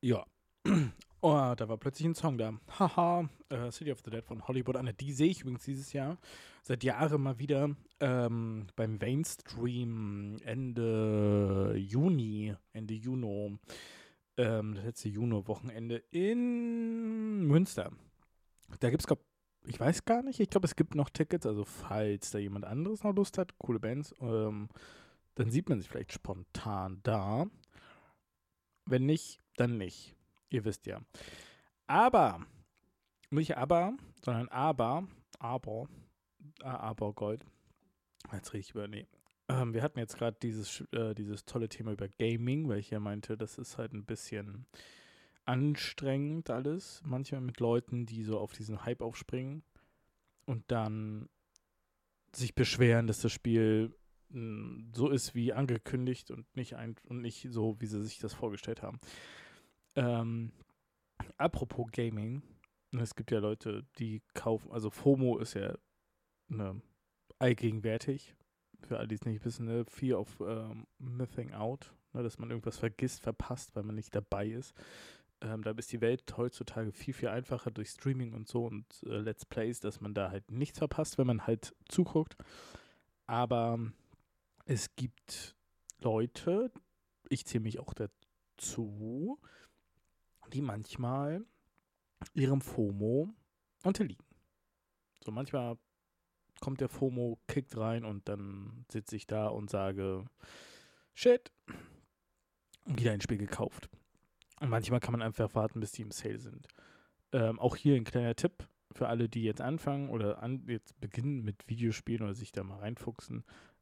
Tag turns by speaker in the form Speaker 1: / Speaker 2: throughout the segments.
Speaker 1: Ja. Oh, da war plötzlich ein Song da. Haha, City of the Dead von Hollywood Anna. Die sehe ich übrigens dieses Jahr seit Jahren mal wieder beim Mainstream Ende Juni, das letzte Juni-Wochenende in Münster. Da gibt's, ich weiß gar nicht, ich glaube, es gibt noch Tickets, also falls da jemand anderes noch Lust hat, coole Bands, dann sieht man sich vielleicht spontan da. Wenn nicht, dann nicht. Ihr wisst ja. Aber, nicht aber, sondern aber Gold. Jetzt rede ich über, nee. Wir hatten jetzt gerade dieses tolle Thema über Gaming, weil ich ja meinte, das ist halt ein bisschen anstrengend alles. Manchmal mit Leuten, die so auf diesen Hype aufspringen und dann sich beschweren, dass das Spiel so ist wie angekündigt und nicht so, wie sie sich das vorgestellt haben. Apropos Gaming, es gibt ja Leute, die kaufen, also FOMO ist ja allgegenwärtig. Für alle, die es nicht wissen, ne? Fear of Missing Out, ne? Dass man irgendwas vergisst, verpasst, weil man nicht dabei ist. Da ist die Welt heutzutage viel, viel einfacher durch Streaming und so und Let's Plays, dass man da halt nichts verpasst, wenn man halt zuguckt. Aber es gibt Leute, ich zähle mich auch dazu, die manchmal ihrem FOMO unterliegen. So manchmal kommt der FOMO, kickt rein und dann sitze ich da und sage, shit, wieder ein Spiel gekauft. Und manchmal kann man einfach warten, bis die im Sale sind. Auch hier ein kleiner Tipp für alle, die jetzt anfangen oder jetzt beginnen mit Videospielen oder sich da mal reinfuchsen.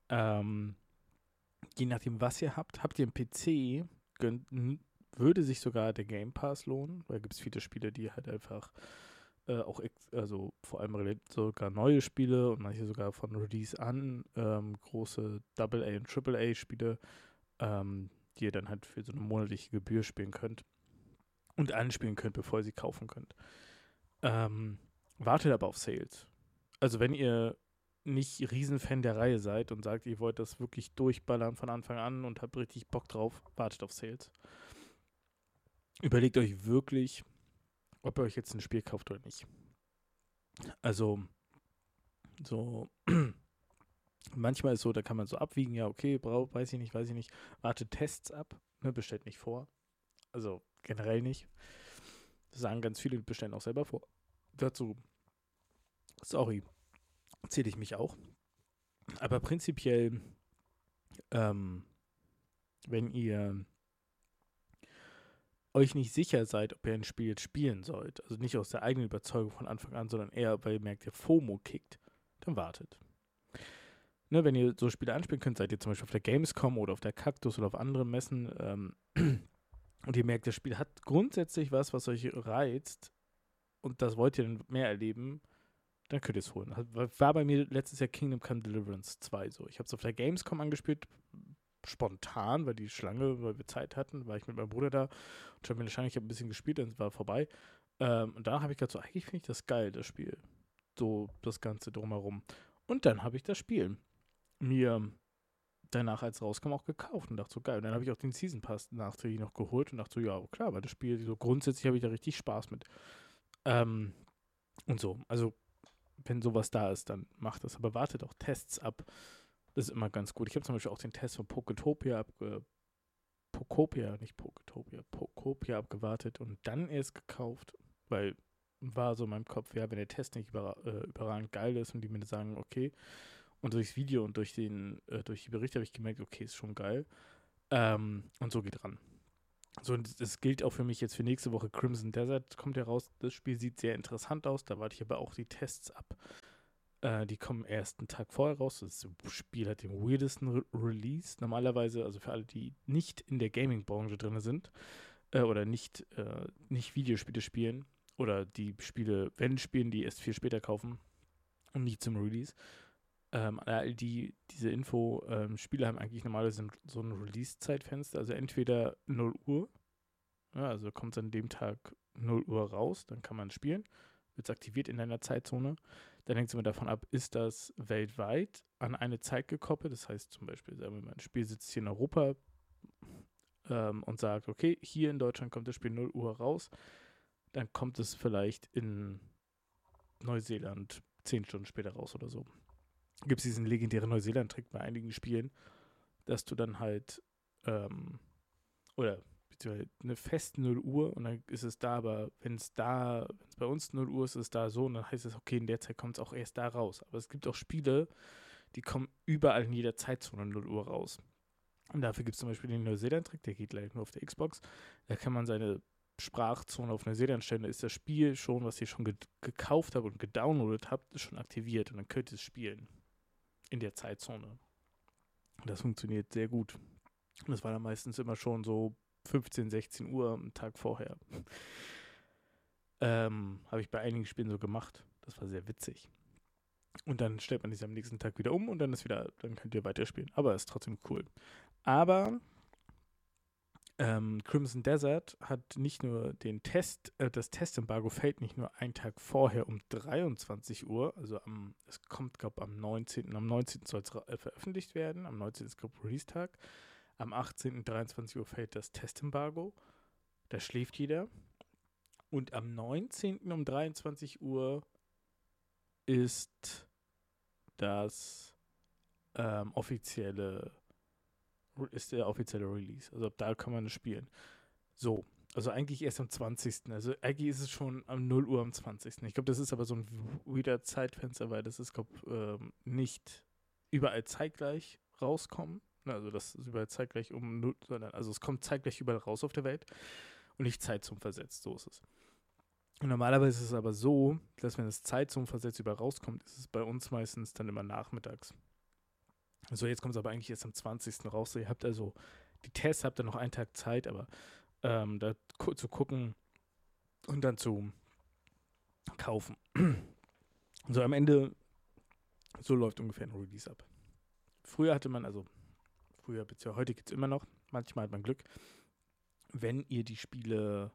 Speaker 1: Je nachdem, was ihr habt ihr einen PC, würde sich sogar der Game Pass lohnen, weil gibt es viele Spiele, die halt einfach also vor allem sogar neue Spiele und manche sogar von Release an, große AA und AAA Spiele, die ihr dann halt für so eine monatliche Gebühr spielen könnt und anspielen könnt, bevor ihr sie kaufen könnt. Wartet aber auf Sales. Also wenn ihr nicht Riesenfan der Reihe seid und sagt, ihr wollt das wirklich durchballern von Anfang an und habt richtig Bock drauf, wartet auf Sales. Überlegt euch wirklich, ob ihr euch jetzt ein Spiel kauft oder nicht. Also, so, manchmal ist so, da kann man so abwiegen, ja, okay, weiß ich nicht, wartet Tests ab, ne, bestellt nicht vor. Also generell nicht. Das sagen ganz viele, bestellen auch selber vor. Dazu, sorry, zähle ich mich auch. Aber prinzipiell, ähm, wenn ihr euch nicht sicher seid, ob ihr ein Spiel jetzt spielen sollt, also nicht aus der eigenen Überzeugung von Anfang an, sondern eher, weil ihr merkt, ihr FOMO kickt, dann wartet. Ne, wenn ihr so Spiele anspielen könnt, seid ihr zum Beispiel auf der Gamescom oder auf der Cactus oder auf anderen Messen und ihr merkt, das Spiel hat grundsätzlich was euch reizt und das wollt ihr dann mehr erleben, dann könnt ihr es holen. War bei mir letztes Jahr Kingdom Come Deliverance 2 so. Ich habe es auf der Gamescom angespielt, spontan, weil wir Zeit hatten, war ich mit meinem Bruder da und habe mir wahrscheinlich ein bisschen gespielt, dann war vorbei. Und danach habe ich gedacht, so, eigentlich finde ich das geil, das Spiel. So, das Ganze drumherum. Und dann habe ich das Spiel mir danach, als rauskam, auch gekauft und dachte so, geil. Und dann habe ich auch den Season Pass nachträglich noch geholt und dachte so, ja, klar, weil das Spiel, so grundsätzlich habe ich da richtig Spaß mit. Ähm, und so, also wenn sowas da ist, dann macht das. Aber wartet auch Tests ab. Das ist immer ganz gut. Ich habe zum Beispiel auch den Test von Pokopia abgewartet und dann erst gekauft, weil war so in meinem Kopf, ja, wenn der Test nicht überragend geil ist und die mir sagen, okay, und durchs Video und durch die Berichte habe ich gemerkt, okay, ist schon geil. Und so geht ran. So, und das gilt auch für mich jetzt für nächste Woche. Crimson Desert kommt ja raus. Das Spiel sieht sehr interessant aus. Da warte ich aber auch die Tests ab. Die kommen erst einen Tag vorher raus. Das Spiel hat den weirdesten Release. Normalerweise, also für alle, die nicht in der Gaming-Branche drin sind oder nicht Videospiele spielen oder die Spiele, wenn spielen, die erst viel später kaufen und nicht zum Release. All diese Info, Spiele haben eigentlich normalerweise so ein Release-Zeitfenster, also entweder 0 Uhr, ja, also kommt es an dem Tag 0 Uhr raus, dann kann man spielen, wird es aktiviert in einer Zeitzone. Dann hängt es immer davon ab, ist das weltweit an eine Zeit gekoppelt, das heißt zum Beispiel, sagen wir mal, ein Spiel sitzt hier in Europa und sagt, okay, hier in Deutschland kommt das Spiel 0 Uhr raus, dann kommt es vielleicht in Neuseeland 10 Stunden später raus oder so. Gibt es diesen legendären Neuseeland-Trick bei einigen Spielen, dass du dann halt, oder beziehungsweise eine feste 0 Uhr und dann ist es da, aber wenn es bei uns 0 Uhr ist, ist es da so und dann heißt es, okay, in der Zeit kommt es auch erst da raus. Aber es gibt auch Spiele, die kommen überall in jeder Zeitzone 0 Uhr raus. Und dafür gibt es zum Beispiel den Neuseeland-Trick, der geht leider nur auf der Xbox. Da kann man seine Sprachzone auf Neuseeland stellen. Da ist das Spiel schon, was ihr schon gekauft habt und gedownloadet habt, schon aktiviert und dann könnt ihr es spielen. In der Zeitzone. Und das funktioniert sehr gut. Und das war dann meistens immer schon so 15, 16 Uhr am Tag vorher. Habe ich bei einigen Spielen so gemacht. Das war sehr witzig. Und dann stellt man sich am nächsten Tag wieder um und dann dann könnt ihr weiterspielen. Aber ist trotzdem cool. Aber Crimson Desert hat nicht nur das Testembargo fällt nicht nur einen Tag vorher um 23 Uhr, also es kommt, glaube ich, am 19. Soll es veröffentlicht werden, am 19. ist, glaube ich, Release-Tag. Am 18. 23 Uhr fällt das Testembargo, da schläft jeder. Und am 19. um 23 Uhr ist das der offizielle Release. Also ab da kann man es spielen. So, also eigentlich erst am 20. Also eigentlich ist es schon am 0 Uhr am 20. Ich glaube, das ist aber so ein wieder Zeitfenster, weil das ist, glaube nicht überall zeitgleich rauskommen. Also das ist überall zeitgleich um 0, sondern also es kommt zeitgleich überall raus auf der Welt und nicht Zeitzone versetzt. So ist es. Und normalerweise ist es aber so, dass wenn es Zeitzone versetzt überall rauskommt, ist es bei uns meistens dann immer nachmittags. So, jetzt kommt es aber eigentlich erst am 20. raus. Ihr habt also die Tests, habt ihr noch einen Tag Zeit, aber da zu gucken und dann zu kaufen. So am Ende, so läuft ungefähr ein Release ab. Früher, beziehungsweise heute gibt es immer noch, manchmal hat man Glück, wenn ihr die Spiele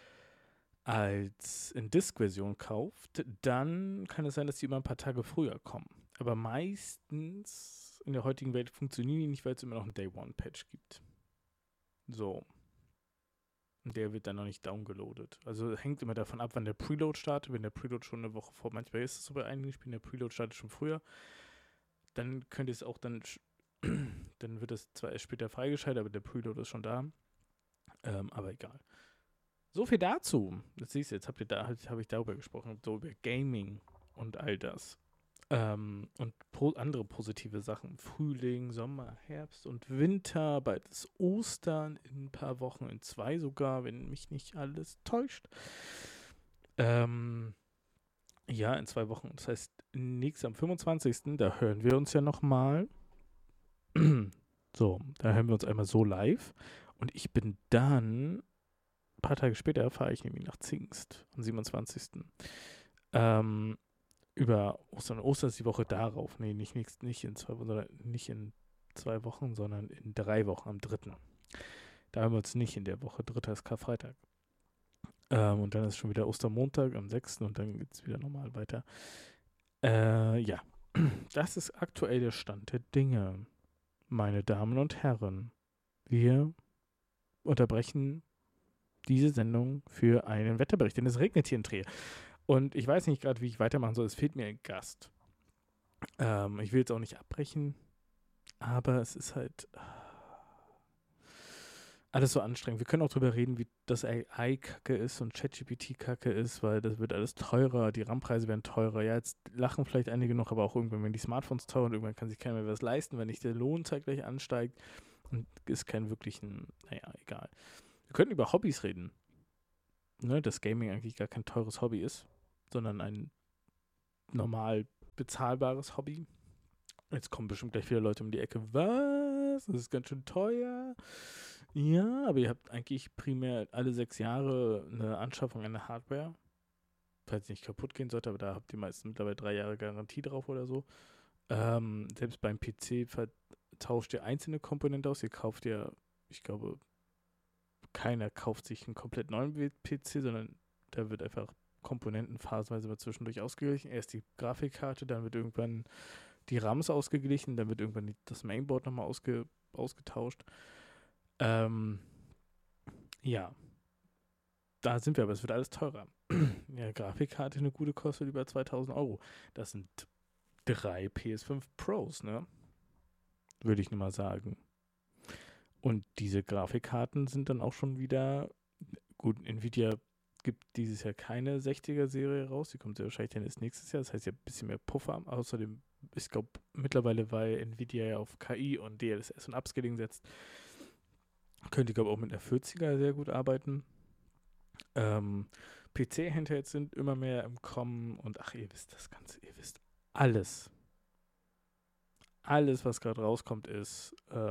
Speaker 1: als in Disk-Version kauft, dann kann es sein, dass die immer ein paar Tage früher kommen. Aber meistens in der heutigen Welt funktionieren die nicht, weil es immer noch einen Day-One-Patch gibt. So. Und der wird dann noch nicht downgeloadet. Also hängt immer davon ab, wann der Preload startet. Wenn der Preload schon eine Woche vor, manchmal ist es so bei einigen Spielen, der Preload startet schon früher, dann könnt ihr es auch dann wird es zwar erst später freigeschaltet, aber der Preload ist schon da. Aber egal. So viel dazu. Das siehst du, jetzt habe ich darüber gesprochen, so über Gaming und all das. Und andere positive Sachen. Frühling, Sommer, Herbst und Winter. Bald ist Ostern in ein paar Wochen, in 2 sogar, wenn mich nicht alles täuscht. Ja, in 2 Wochen. Das heißt, nächstes am 25. Da hören wir uns ja nochmal. So, da hören wir uns einmal so live. Und ich bin dann, ein paar Tage später, fahre ich nämlich nach Zingst am 27. Über Ostern. Ostern ist die Woche darauf. Nee, nicht in 2 Wochen, sondern nicht in 2 Wochen, sondern in 3 Wochen, am 3. Da haben wir uns nicht in der Woche. 3. ist Karfreitag. Und dann ist schon wieder Ostermontag am 6. und dann geht es wieder normal weiter. Ja, das ist aktuell der Stand der Dinge. Meine Damen und Herren, wir unterbrechen diese Sendung für einen Wetterbericht, denn es regnet hier in Trier. Und ich weiß nicht gerade, wie ich weitermachen soll. Es fehlt mir ein Gast. Ich will jetzt auch nicht abbrechen, aber es ist halt alles so anstrengend. Wir können auch drüber reden, wie das AI kacke ist und ChatGPT kacke ist, weil das wird alles teurer, die RAM-Preise werden teurer. Ja, jetzt lachen vielleicht einige noch, aber auch irgendwann, wenn die Smartphones teuer und irgendwann kann sich keiner mehr was leisten, wenn nicht der Lohn zeitgleich ansteigt und ist kein wirklichen, naja, egal. Wir könnten über Hobbys reden. Ne, dass Gaming eigentlich gar kein teures Hobby ist, sondern ein normal bezahlbares Hobby. Jetzt kommen bestimmt gleich viele Leute um die Ecke. Was? Das ist ganz schön teuer. Ja, aber ihr habt eigentlich primär alle 6 Jahre eine Anschaffung einer Hardware. Falls sie nicht kaputt gehen sollte, aber da habt ihr meistens mittlerweile 3 Jahre Garantie drauf oder so. Selbst beim PC tauscht ihr einzelne Komponenten aus. Ihr kauft ja, ich glaube, keiner kauft sich einen komplett neuen PC, sondern da wird einfach Komponenten phasenweise mal zwischendurch ausgeglichen. Erst die Grafikkarte, dann wird irgendwann die RAMs ausgeglichen, dann wird irgendwann das Mainboard nochmal ausgetauscht. Ja, da sind wir, aber es wird alles teurer. Ja, Grafikkarte, eine gute kostet über 2000 Euro. Das sind 3 PS5 Pros, ne? Würde ich nur mal sagen. Und diese Grafikkarten sind dann auch schon wieder, gut, Nvidia gibt dieses Jahr keine 60er-Serie raus, die kommt sehr wahrscheinlich dann erst nächstes Jahr, das heißt ja ein bisschen mehr Puffer. Außerdem, ich glaube, mittlerweile, weil Nvidia ja auf KI und DLSS und Upscaling setzt, könnte ich glaube auch mit einer 40er sehr gut arbeiten. PC-Handhelds sind immer mehr im Kommen und ach, ihr wisst das Ganze, ihr wisst alles. Alles, was gerade rauskommt, ist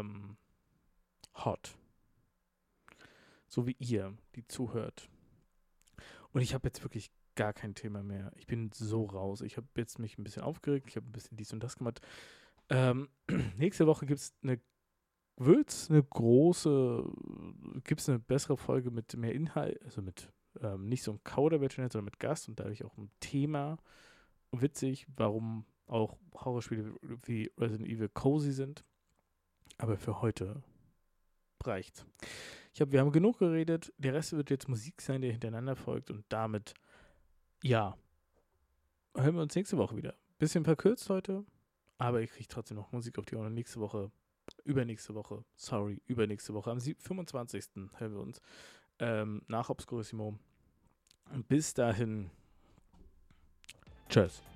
Speaker 1: hot. So wie ihr, die zuhört. Und ich habe jetzt wirklich gar kein Thema mehr. Ich bin so raus. Ich habe jetzt mich ein bisschen aufgeregt. Ich habe ein bisschen dies und das gemacht. Nächste Woche wird's eine große, gibt's eine bessere Folge mit mehr Inhalt, also mit nicht so einem Kauderwelsch, sondern mit Gast und dadurch auch ein Thema. Witzig, warum auch Horrorspiele wie Resident Evil cozy sind. Aber für heute reicht's. Wir haben genug geredet. Der Rest wird jetzt Musik sein, der hintereinander folgt. Und damit, ja, hören wir uns nächste Woche wieder. Bisschen verkürzt heute, aber ich kriege trotzdem noch Musik auf die Ohren. Nächste Woche, übernächste Woche, am 25. hören wir uns nach Obscurissimo. Bis dahin, tschüss.